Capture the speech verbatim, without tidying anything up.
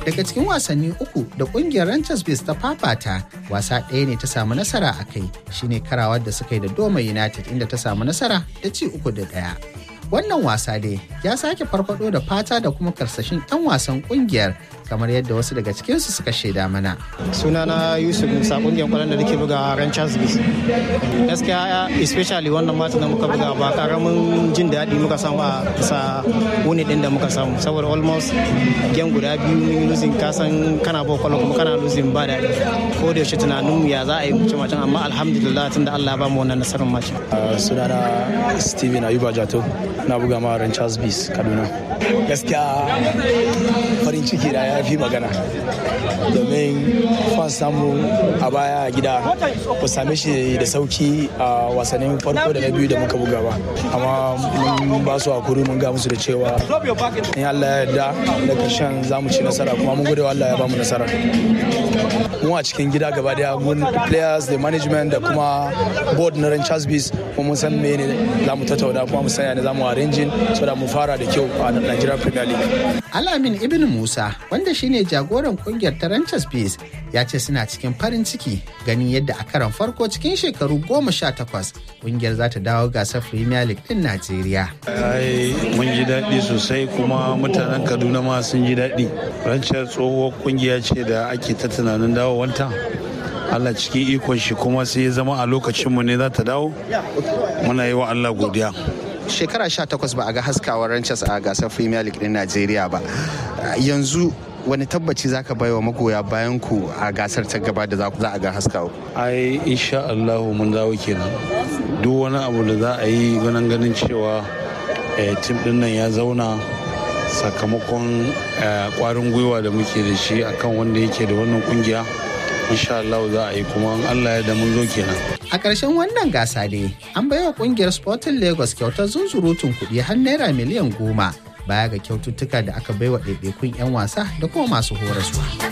Daga cikin wasanni uku da kungiyar Rangers Bees ta fafata, wasa ɗaya ne ta samu nasara a kai, shine karawar da suka yi da Doma United inda ta samu nasara da ci uku da ɗaya. Wannan wasa dai ya sake farfado da fata da kuma karsashin 'yan wasan kungiyar kamar yadda wasu daga cikinsu suka shaida mana. Sunana Yusuf Musa, kungiyar kwallon da nake buga Rangers Bees. Gaskiya especially wannan mata da muka buga ba karamin jin daɗi muka samu a bisa wuni din da muka samu, saboda almost game guda biyu mun losing, kasan kana ba kwallo kuma kana losing ba daɗi. Ko da yaushe tunanin mu ya za a yi mutum macen, amma alhamdulillah tunda Allah ya ba mu wannan nasarar macen. Sunana Steven Ayuba Jato, na buga ma Rangers Bees Kaduna. Gaskiya farin ciki da ya fi magana, domin fan samu a baya a gida ku same shi da sauki a wasannin farko da na biyu da muka buga ba, amma mun ba su hakuri, mun ga musu da cewa in Allah ya yarda da karshen za mu ci nasara, kuma mun gode wa Allah ya ba mu nasara. Mu a cikin gida gaba daya, mun players da management da kuma board na Rangers Bees mun san me ne za mu tattauna, kuma mu sanya ne za mu arranging so da mu fara da kyau a Nigeria Premier League. Alamin Ibn Musa, wanda shine jagoran kungiyar ta Rangers Bees, ya ce suna cikin farin ciki ganin yadda a karon farko cikin shekaru goma sha takwas kungiyar za ta dawo gasar Premier League din Najeriya. Ai mun ji daɗi sosai, kuma mutanen Kaduna ma sun ji daɗi. Rangers tsohuwar kungiya ce da ake ta tunanin dawowanta. Allah cikin ikon shi kuma sai ya zama a lokacinmu ne za ta dawo. Muna yi wa Allah godiya. Shekara sha takwas ba a ga haskawar Rangers a gasar Premier League din Najeriya ba. Yanzu wani tabbaci zaka baiwa magoya bayan ku a gasar ta gaba da za a ga haskawa? Ai insha Allah mun dawo kenan. Duk wani abu da za a yi ganin ganin cewa tim din nan ya zauna sakamakon kwarin gwiwa da muke da shi akan wanda yake da wannan kungiya. Insha Allah za a yi, kuma Allah ya da mun zo kenan. A ƙarshen wannan gasa dai an baiwa ƙungiyar Sporting Lagos kyautar zunzurutun kuɗi har naira miliyan goma baya ga kyaututtuka da aka baiwa ɗaiɗaikun 'yan wasa da kuma masu horaswa.